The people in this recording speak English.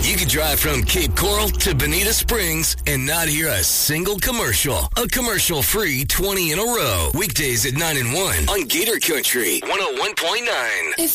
You could drive from Cape Coral to Bonita Springs and not hear a single commercial. A commercial-free 20 in a row. Weekdays at 9 and 1 on Gator Country 101.9.